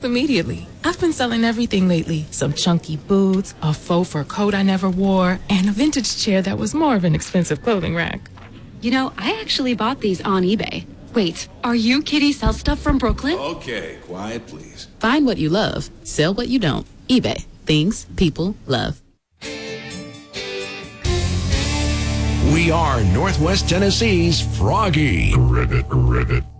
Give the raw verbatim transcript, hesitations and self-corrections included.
almost immediately. I've been selling everything lately. Some chunky boots, a faux fur coat I never wore, and a vintage chair that was more of an expensive clothing rack. You know, I actually bought these on eBay. Wait, are you Kitty Sell Stuff from Brooklyn? Okay, quiet please. Find what you love, sell what you don't. eBay. Things people love. We are Northwest Tennessee's Froggy. Ribbit, ribbit.